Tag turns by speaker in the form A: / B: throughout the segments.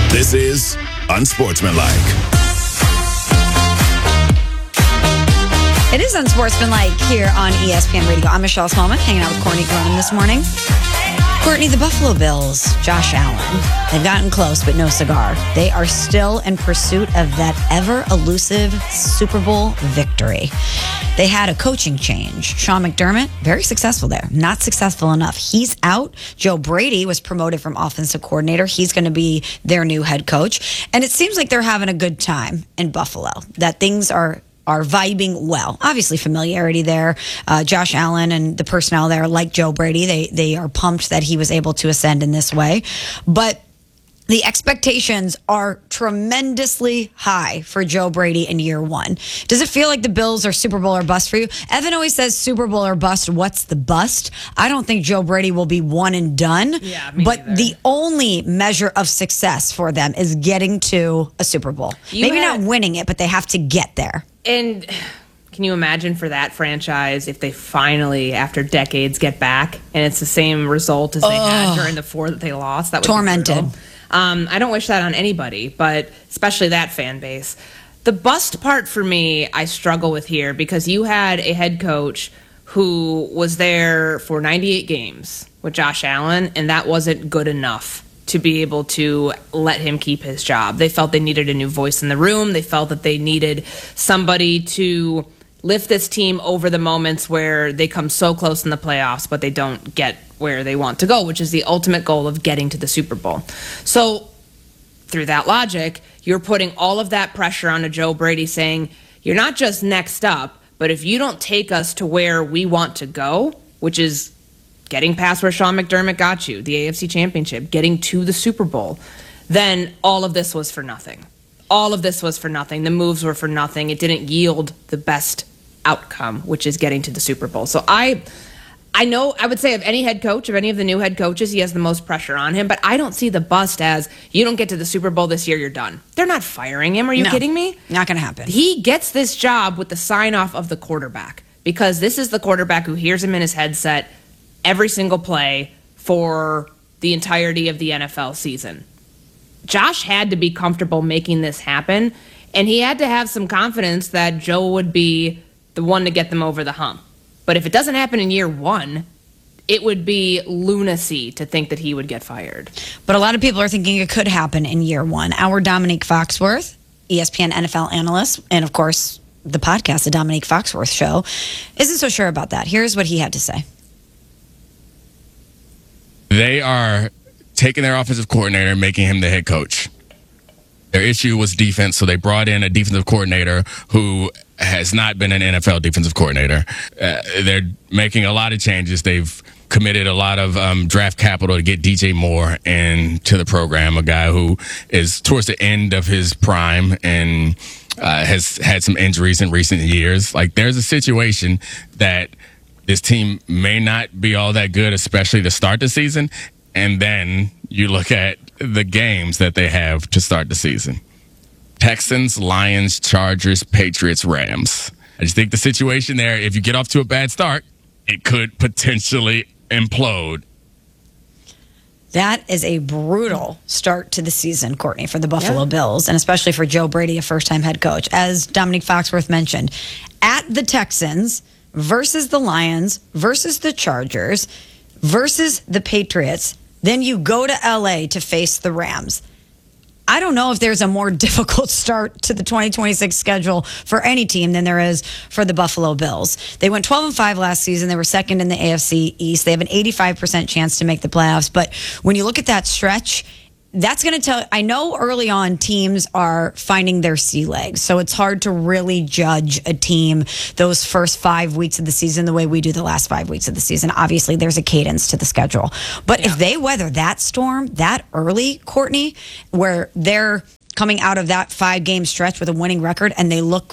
A: This is Unsportsmanlike.
B: It is Unsportsmanlike here on ESPN Radio. I'm Michelle Smallman, hanging out with Courtney Cronin this morning. Courtney, the Buffalo Bills, Josh Allen, they've gotten close, but no cigar. They are still in pursuit of that ever-elusive Super Bowl victory. They had a coaching change. Sean McDermott, very successful there. Not successful enough. He's out. Joe Brady was promoted from offensive coordinator. He's going to be their new head coach. And it seems like they're having a good time in Buffalo, that things are vibing well. Obviously, familiarity there. Josh Allen and the personnel there, like Joe Brady, they are pumped that he was able to ascend in this way. But the expectations are tremendously high for Joe Brady in year one. Does it feel like the Bills are Super Bowl or bust for you? Evan always says Super Bowl or bust. What's the bust? I don't think Joe Brady will be one and done.
C: Yeah, me
B: but
C: neither.
B: the only measure of success for them is getting to a Super Bowl. Maybe not winning it, but they have to get there.
C: And can you imagine for that franchise if they finally, after decades, get back and it's the same result as they had during the four that they lost? That would
B: Tormented.
C: Be brutal. I don't wish that on anybody, but especially that fan base. The bust part for me, I struggle with here because you had a head coach who was there for 98 games with Josh Allen, and that wasn't good enough to be able to let him keep his job. They felt they needed a new voice in the room. They felt that they needed somebody to lift this team over the moments where they come so close in the playoffs, but they don't get where they want to go, which is the ultimate goal of getting to the Super Bowl. So through that logic, you're putting all of that pressure onto Joe Brady saying, you're not just next up, but if you don't take us to where we want to go, which is getting past where Sean McDermott got you, the AFC Championship, getting to the Super Bowl, then all of this was for nothing. All of this was for nothing. The moves were for nothing. It didn't yield the best outcome, which is getting to the Super Bowl. So I know, I would say of any head coach, of any of the new head coaches, he has the most pressure on him, but I don't see the bust as, you don't get to the Super Bowl this year, you're done. They're not firing him. Are you kidding me?
B: Not going to happen.
C: He gets this job with the sign-off of the quarterback because this is the quarterback who hears him in his headset every single play for the entirety of the NFL season. Josh had to be comfortable making this happen, and he had to have some confidence that Joe would be the one to get them over the hump. But if it doesn't happen in year one, it would be lunacy to think that he would get fired.
B: But a lot of people are thinking it could happen in year one. Our Dominique Foxworth, ESPN NFL analyst, and of course, the podcast, The Dominique Foxworth Show, isn't so sure about that. Here's what he had to say.
D: They are taking their offensive coordinator and making him the head coach. Their issue was defense, so they brought in a defensive coordinator who has not been an NFL defensive coordinator. They're making a lot of changes. They've committed a lot of draft capital to get DJ Moore into the program, a guy who is towards the end of his prime and has had some injuries in recent years. Like, there's a situation that this team may not be all that good, especially to start the season. And then you look at the games that they have to start the season. Texans, Lions, Chargers, Patriots, Rams. I just think the situation there, if you get off to a bad start, it could potentially implode.
B: That is a brutal start to the season, Courtney, for the Buffalo Bills, and especially for Joe Brady, a first-time head coach. As Dominique Foxworth mentioned, at the Texans versus the Lions versus the Chargers versus the Patriots, then you go to L.A. to face the Rams. I don't know if there's a more difficult start to the 2026 schedule for any team than there is for the Buffalo Bills. They went 12-5 last season. They were second in the AFC East. They have an 85% chance to make the playoffs. But when you look at that stretch, that's going to tell. I know early on teams are finding their sea legs, so it's hard to really judge a team those first 5 weeks of the season the way we do the last 5 weeks of the season. Obviously, there's a cadence to the schedule. But if they weather that storm that early, Courtney, where they're coming out of that 5-game stretch with a winning record and they look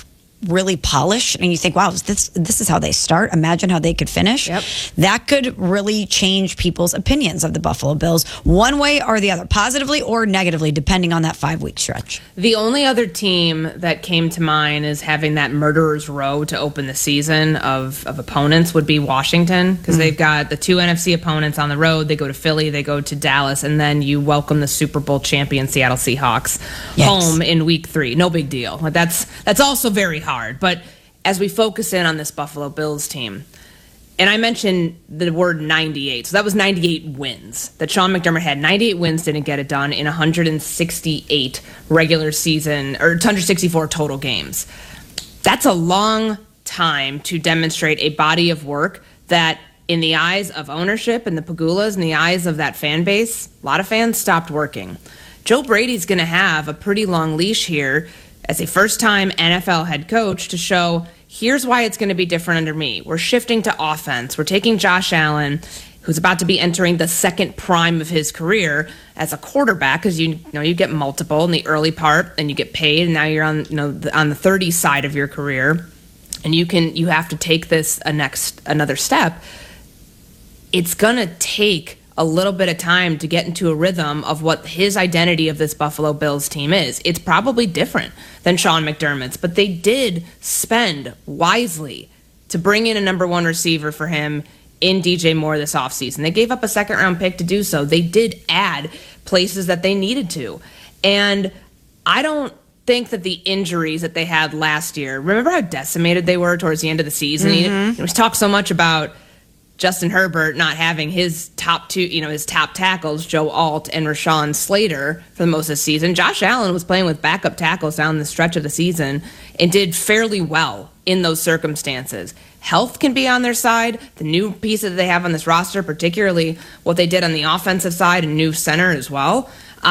B: really polished and you think, wow, this is how they start. Imagine how they could finish.
C: Yep.
B: That could really change people's opinions of the Buffalo Bills one way or the other, positively or negatively, depending on that 5-week stretch.
C: The only other team that came to mind is having that murderer's row to open the season of opponents would be Washington, because they've got the 2 NFC opponents on the road. They go to Philly, they go to Dallas, and then you welcome the Super Bowl champion Seattle Seahawks home in week 3. No big deal. That's also very hard. But as we focus in on this Buffalo Bills team, and I mentioned the word 98. So that was 98 wins that Sean McDermott had. 98 wins, didn't get it done in 168 regular season, or 164 total games. That's a long time to demonstrate a body of work that, in the eyes of ownership and the Pagulas, in the eyes of that fan base, a lot of fans stopped working. Joe Brady's going to have a pretty long leash here as a first-time NFL head coach to show, here's why it's going to be different under me. We're shifting to offense. We're taking Josh Allen, who's about to be entering the second prime of his career as a quarterback, because you get multiple in the early part and you get paid, and now you're on the 30 side of your career, and you have to take this another step. It's going to take a little bit of time to get into a rhythm of what his identity of this Buffalo Bills team is. It's probably different than Sean McDermott's, but they did spend wisely to bring in a number 1 receiver for him in DJ Moore this offseason. They gave up a second-round pick to do so. They did add places that they needed to. And I don't think that the injuries that they had last year, remember how decimated they were towards the end of the season?
B: Mm-hmm.
C: We talked so much about Justin Herbert not having his top tackles, Joe Alt and Rashawn Slater, for the most of the season. Josh Allen was playing with backup tackles down the stretch of the season and did fairly well in those circumstances. Health can be on their side. The new pieces that they have on this roster, particularly what they did on the offensive side and new center as well,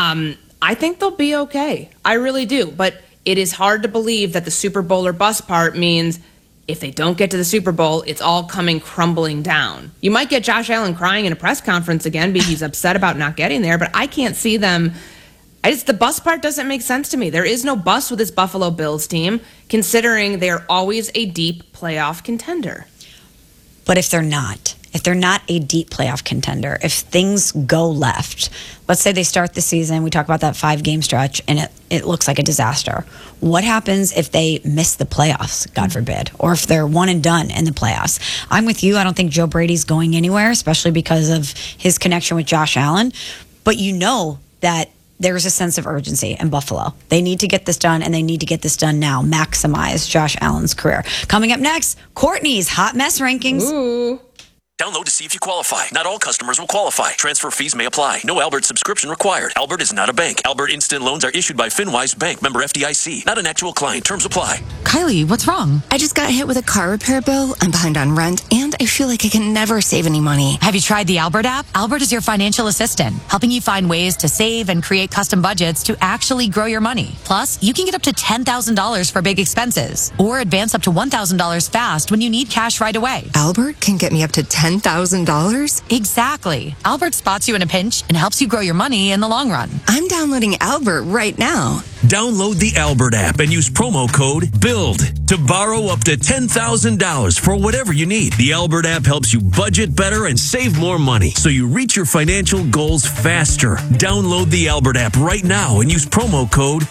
C: I think they'll be okay. I really do. But it is hard to believe that the Super Bowl or bust part means if they don't get to the Super Bowl, it's all coming crumbling down. You might get Josh Allen crying in a press conference again because he's upset about not getting there, but I can't see them. The bust part doesn't make sense to me. There is no bust with this Buffalo Bills team, considering they are always a deep playoff contender.
B: But if they're not a deep playoff contender, if things go left, let's say they start the season, we talk about that 5-game stretch, and it looks like a disaster. What happens if they miss the playoffs, God forbid, or if they're one and done in the playoffs? I'm with you. I don't think Joe Brady's going anywhere, especially because of his connection with Josh Allen. But you know that there's a sense of urgency in Buffalo. They need to get this done, and they need to get this done now. Maximize Josh Allen's career. Coming up next, Courtney's Hot Mess Rankings.
C: Ooh.
E: Download to see if you qualify. Not all customers will qualify. Transfer fees may apply. No Albert subscription required. Albert is not a bank. Albert Instant Loans are issued by FinWise Bank, member FDIC. Not an actual client. Terms apply.
F: Kylie, what's wrong?
G: I just got hit with a car repair bill. I'm behind on rent, and I feel like I can never save any money.
F: Have you tried the Albert app? Albert is your financial assistant, helping you find ways to save and create custom budgets to actually grow your money. Plus, you can get up to $10,000 for big expenses, or advance up to $1,000 fast when you need cash right away.
G: Albert can get me up to $10,000?
F: Exactly. Albert spots you in a pinch and helps you grow your money in the long run.
G: I'm downloading Albert right now.
E: Download the Albert app and use promo code BUILD to borrow up to $10,000 for whatever you need. The Albert app helps you budget better and save more money so you reach your financial goals faster. Download the Albert app right now and use promo code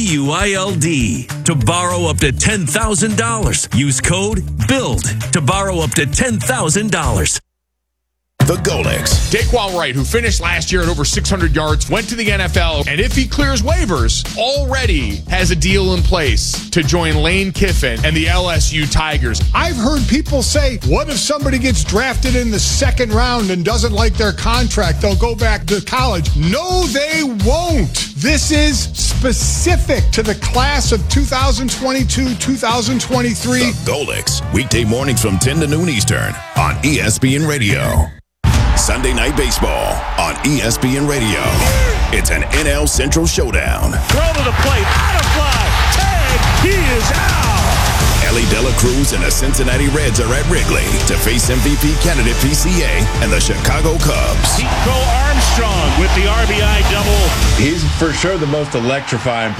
E: BUILD to borrow up to $10,000. Use code BUILD to borrow up to $10,000.
A: The Golix.
H: Daquan Wright, who finished last year at over 600 yards, went to the NFL, and if he clears waivers, already has a deal in place to join Lane Kiffin and the LSU Tigers.
I: I've heard people say, what if somebody gets drafted in the second round and doesn't like their contract? They'll go back to college. No, they won't. This is specific to the class of 2022, 2023.
A: The Golix. Weekday mornings from 10 to noon Eastern on ESPN Radio. Sunday Night Baseball on ESPN Radio. It's an NL Central showdown.
J: Throw to the plate, out of fly, tag, he is out.
A: Ellie De La Cruz and the Cincinnati Reds are at Wrigley to face MVP candidate PCA and the Chicago Cubs.
J: Nico Armstrong with the RBI double.
K: He's for sure the most electrifying